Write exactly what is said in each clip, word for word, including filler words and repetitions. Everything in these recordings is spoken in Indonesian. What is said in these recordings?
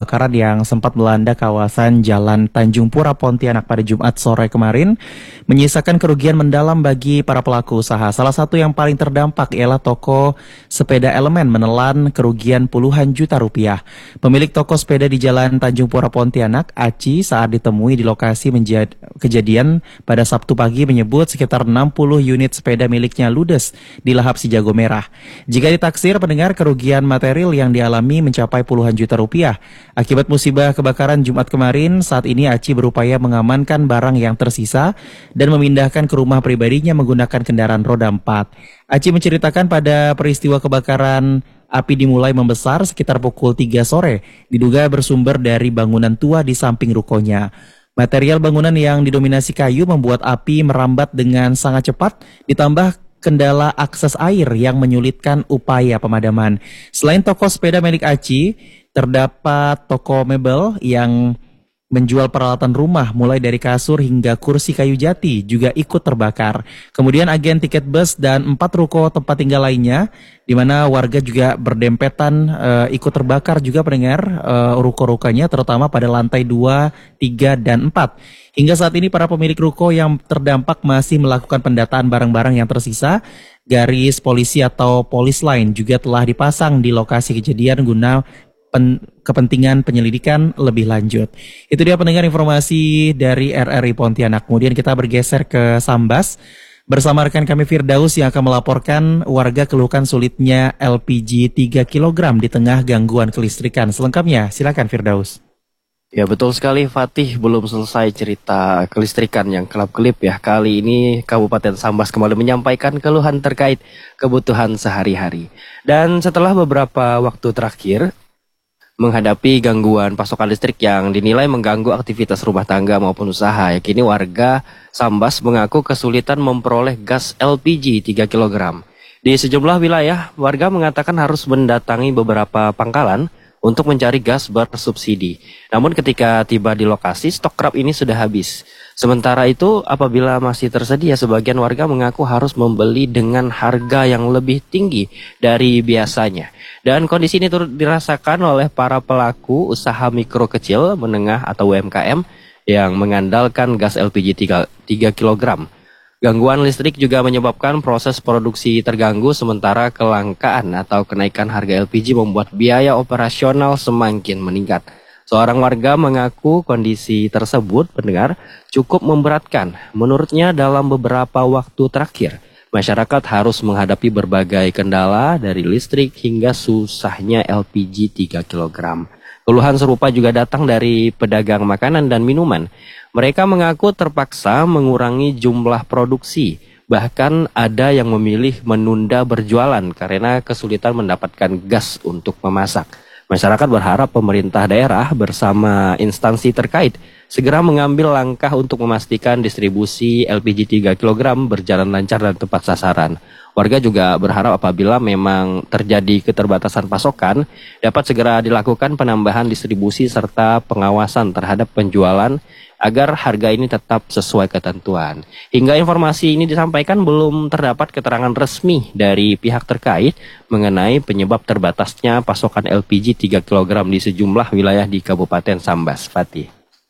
kebakaran yang sempat melanda kawasan Jalan Tanjung Pura Pontianak pada Jumat sore kemarin menyisakan kerugian mendalam bagi para pelaku usaha. Salah satu yang paling terdampak ialah toko sepeda Elemen menelan kerugian puluhan juta rupiah. Pemilik toko sepeda di Jalan Tanjung Pura Pontianak, Aci, saat ditemui di lokasi menjad- kejadian pada Sabtu pagi menyebut sekitar enam puluh unit sepeda miliknya ludes di lahap si jago merah. Jika ditaksir pendengar, kerugian material yang dialami mencapai puluhan juta rupiah. Akibat musibah kebakaran Jumat kemarin, saat ini Aci berupaya mengamankan barang yang tersisa dan memindahkan ke rumah pribadinya menggunakan kendaraan roda empat. Aci menceritakan pada peristiwa kebakaran, api dimulai membesar sekitar pukul tiga sore, diduga bersumber dari bangunan tua di samping rukonya. Material bangunan yang didominasi kayu membuat api merambat dengan sangat cepat, ditambah kendala akses air yang menyulitkan upaya pemadaman. Selain toko sepeda milik Aci, terdapat toko mebel yang menjual peralatan rumah mulai dari kasur hingga kursi kayu jati juga ikut terbakar. Kemudian agen tiket bus dan empat ruko tempat tinggal lainnya, di mana warga juga berdempetan uh, ikut terbakar juga pendengar uh, ruko-rukonya, terutama pada lantai dua, tiga, dan empat. Hingga saat ini para pemilik ruko yang terdampak masih melakukan pendataan barang-barang yang tersisa. Garis polisi atau polis lain juga telah dipasang di lokasi kejadian guna pen, kepentingan penyelidikan lebih lanjut. Itu dia pendengar informasi dari R R I Pontianak. Kemudian kita bergeser ke Sambas. Bersama rekan kami Firdaus yang akan melaporkan warga keluhkan sulitnya L P G tiga kilogram di tengah gangguan kelistrikan. Selengkapnya silakan Firdaus. Ya betul sekali Fatih, belum selesai cerita kelistrikan yang kelap-kelip ya. Kali ini Kabupaten Sambas kembali menyampaikan keluhan terkait kebutuhan sehari-hari. Dan setelah beberapa waktu terakhir menghadapi gangguan pasokan listrik yang dinilai mengganggu aktivitas rumah tangga maupun usaha, ya kini warga Sambas mengaku kesulitan memperoleh gas L P G tiga kilogram. Di sejumlah wilayah, warga mengatakan harus mendatangi beberapa pangkalan untuk mencari gas bersubsidi. Namun ketika tiba di lokasi, stok kerap ini sudah habis. Sementara itu, apabila masih tersedia, sebagian warga mengaku harus membeli dengan harga yang lebih tinggi dari biasanya. Dan kondisi ini turut dirasakan oleh para pelaku usaha mikro kecil, menengah atau U M K M yang mengandalkan gas L P G tiga kilogram. Gangguan listrik juga menyebabkan proses produksi terganggu, sementara kelangkaan atau kenaikan harga L P G membuat biaya operasional semakin meningkat. Seorang warga mengaku kondisi tersebut pendengar cukup memberatkan. Menurutnya dalam beberapa waktu terakhir, masyarakat harus menghadapi berbagai kendala dari listrik hingga susahnya L P G tiga kilogram. Keluhan serupa juga datang dari pedagang makanan dan minuman. Mereka mengaku terpaksa mengurangi jumlah produksi. Bahkan ada yang memilih menunda berjualan karena kesulitan mendapatkan gas untuk memasak. Masyarakat berharap pemerintah daerah bersama instansi terkait segera mengambil langkah untuk memastikan distribusi L P G tiga kilogram berjalan lancar dan tepat sasaran. Warga juga berharap apabila memang terjadi keterbatasan pasokan, dapat segera dilakukan penambahan distribusi serta pengawasan terhadap penjualan agar harga ini tetap sesuai ketentuan. Hingga informasi ini disampaikan, belum terdapat keterangan resmi dari pihak terkait mengenai penyebab terbatasnya pasokan L P G tiga kilogram di sejumlah wilayah di Kabupaten Sambas. Fatih.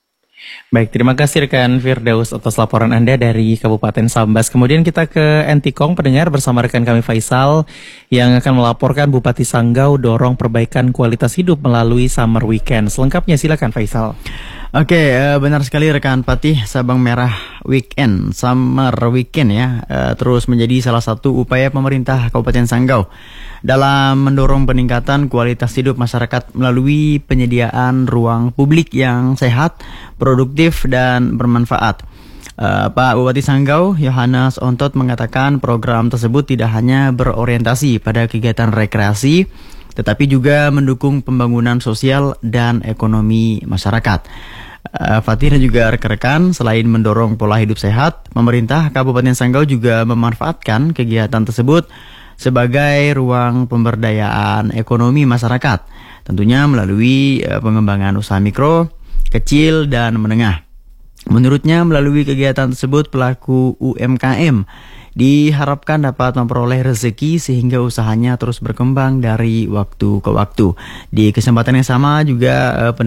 Baik, terima kasih rekan Firdaus atas laporan Anda dari Kabupaten Sambas. Kemudian kita ke Entikong pendengar bersama rekan kami Faisal yang akan melaporkan Bupati Sanggau dorong perbaikan kualitas hidup melalui Summer Weekend. Selengkapnya silakan Faisal. Oke, uh, benar sekali rekan Patih, Sabang Merah Weekend, Summer Weekend ya, uh, terus menjadi salah satu upaya pemerintah Kabupaten Sanggau dalam mendorong peningkatan kualitas hidup masyarakat melalui penyediaan ruang publik yang sehat, produktif, dan bermanfaat. Uh, Pak Bupati Sanggau, Yohanes Ontot, mengatakan program tersebut tidak hanya berorientasi pada kegiatan rekreasi, tetapi juga mendukung pembangunan sosial dan ekonomi masyarakat. Uh, Fatih dan juga rekan-rekan, selain mendorong pola hidup sehat, pemerintah Kabupaten Sanggau juga memanfaatkan kegiatan tersebut sebagai ruang pemberdayaan ekonomi masyarakat, tentunya melalui uh, pengembangan usaha mikro, kecil, dan menengah. Menurutnya, melalui kegiatan tersebut, pelaku U M K M diharapkan dapat memperoleh rezeki sehingga usahanya terus berkembang dari waktu ke waktu. Di kesempatan yang sama juga